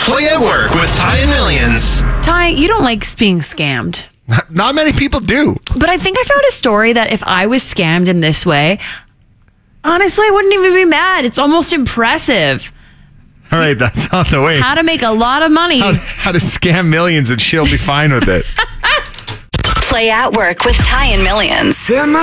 Play at Work with Ty and Millions. Ty, you don't like being scammed. Not many people do. But I think I found a story that if I was scammed in this way, honestly, I wouldn't even be mad. It's almost impressive. All right, that's on the way. How to make a lot of money. How to scam millions and she'll be fine with it. Play at Work with Ty and Millions.